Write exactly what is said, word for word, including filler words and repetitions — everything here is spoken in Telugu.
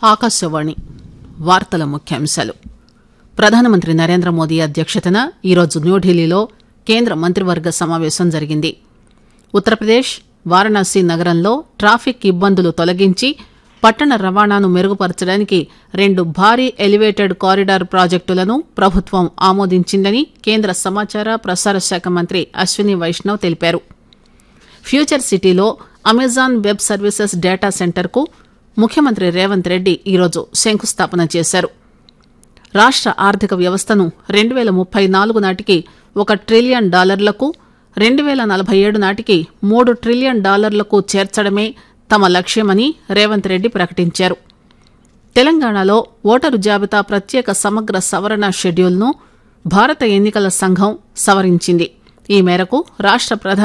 ఆకాశవాణి వార్తల ముఖ్యాంశాలు. ప్రధానమంత్రి నరేంద్ర మోదీ అధ్యక్షతన ఈరోజు న్యూఢిల్లీలో కేంద్ర మంత్రివర్గ సమావేశం జరిగింది. ఉత్తరప్రదేశ్ వారణాసి నగరంలో ట్రాఫిక్ ఇబ్బందులు తొలగించి పట్టణ రవాణాను మెరుగుపరచడానికి రెండు భారీ ఎలివేటెడ్ కారిడార్ ప్రాజెక్టులను ప్రభుత్వం ఆమోదించిందని కేంద్ర సమాచార ప్రసార శాఖ మంత్రి అశ్విని వైష్ణవ్ తెలిపారు. ఫ్యూచర్ సిటీలో అమెజాన్ వెబ్ సర్వీసెస్ డేటా సెంటర్కు ముఖ్యమంత్రి రేవంత్ రెడ్డి ఈరోజు శంకుస్థాపన చేశారు. రాష్ట ఆర్థిక వ్యవస్థను రెండు పేల ముప్పై నాలుగు నాటికి ఒక ట్రిలియన్ డాలర్లకు, రెండు పేల నలభై ఏడు నాటికి మూడు ట్రిలియన్ డాలర్లకు చేర్చడమే తమ లక్ష్యమని రేవంత్ రెడ్డి ప్రకటించారు. తెలంగాణలో ఓటరు జాబితా ప్రత్యేక సమగ్ర సవరణ షెడ్యూల్ను భారత ఎన్నికల సంఘం సవరించింది. ఈ మేరకు రాష్ట ప్రధాన